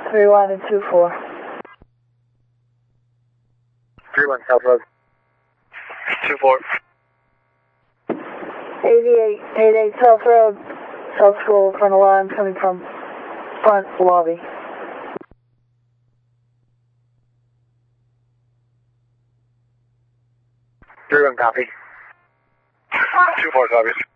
3-1 and 2-4. 3-1 South Road. 2-4. 88 South Road, South School, front alarm coming from front lobby. 3-1 copy. 2-4 South.